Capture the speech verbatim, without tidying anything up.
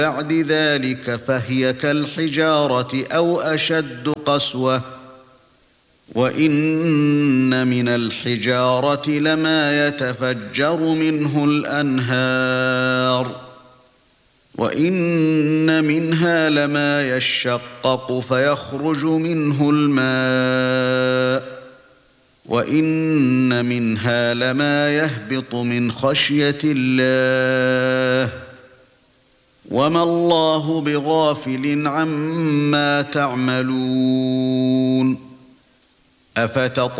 بعد ذلك فهي كالحجارة أو أشد قسوة وإن من الحجارة لما يتفجر منه الأنهار وإن منها لما يشقق فيخرج منه الماء وإن منها لما يهبط من خشية الله وما الله بغافل عما تعملون أفتطمعون